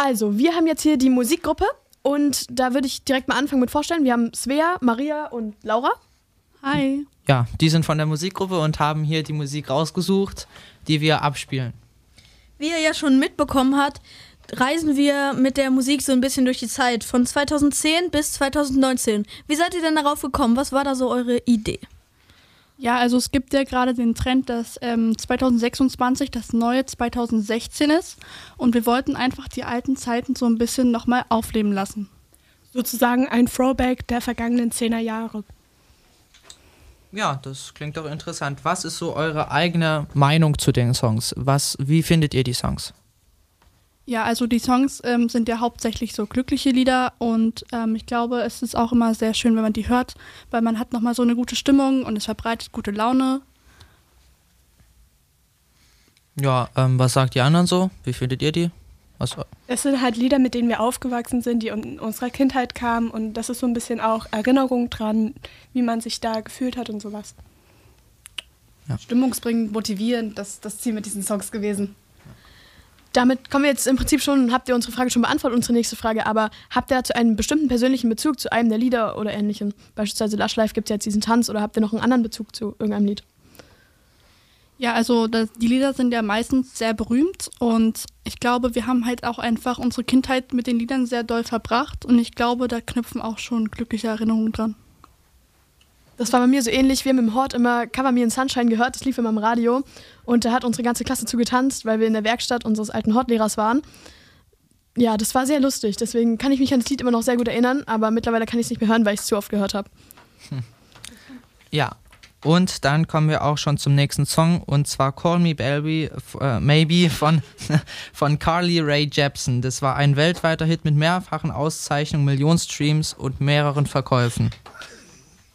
Also, wir haben jetzt hier die Musikgruppe und da würde ich direkt mal anfangen mit vorstellen. Wir haben Svea, Maria und Laura. Hi. Ja, die sind von der Musikgruppe und haben hier die Musik rausgesucht, die wir abspielen. Wie ihr ja schon mitbekommen habt, reisen wir mit der Musik so ein bisschen durch die Zeit, von 2010 bis 2019. Wie seid ihr denn darauf gekommen? Was war da so eure Idee? Ja, also es gibt ja gerade den Trend, dass 2026 das neue 2016 ist und wir wollten einfach die alten Zeiten so ein bisschen nochmal aufleben lassen. Sozusagen ein Throwback der vergangenen 10er Jahre. Ja, das klingt doch interessant. Was ist so eure eigene Meinung zu den Songs? Wie findet ihr die Songs? Ja, also die Songs sind ja hauptsächlich so glückliche Lieder und ich glaube, es ist auch immer sehr schön, wenn man die hört, weil man hat nochmal so eine gute Stimmung und es verbreitet gute Laune. Ja, was sagt die anderen so? Wie findet ihr die? Es sind halt Lieder, mit denen wir aufgewachsen sind, die in unserer Kindheit kamen und das ist so ein bisschen auch Erinnerung dran, wie man sich da gefühlt hat und sowas. Ja. Stimmungsbringend, motivierend, das Ziel mit diesen Songs gewesen. Damit kommen wir jetzt im Prinzip schon, habt ihr unsere Frage schon beantwortet, unsere nächste Frage, aber habt ihr dazu einen bestimmten persönlichen Bezug zu einem der Lieder oder ähnlichem? Beispielsweise Lush Life gibt es ja jetzt diesen Tanz oder habt ihr noch einen anderen Bezug zu irgendeinem Lied? Ja, also die Lieder sind ja meistens sehr berühmt und ich glaube, wir haben halt auch einfach unsere Kindheit mit den Liedern sehr doll verbracht und ich glaube, da knüpfen auch schon glückliche Erinnerungen dran. Das war bei mir so ähnlich. Wir haben im Hort immer Cover Me in Sunshine gehört, das lief immer im Radio und da hat unsere ganze Klasse zu getanzt, weil wir in der Werkstatt unseres alten Hortlehrers waren. Ja, das war sehr lustig, deswegen kann ich mich an das Lied immer noch sehr gut erinnern, aber mittlerweile kann ich es nicht mehr hören, weil ich es zu oft gehört habe. Ja, und dann kommen wir auch schon zum nächsten Song und zwar Call Me Maybe von Carly Rae Jepsen. Das war ein weltweiter Hit mit mehrfachen Auszeichnungen, Millionen Streams und mehreren Verkäufen.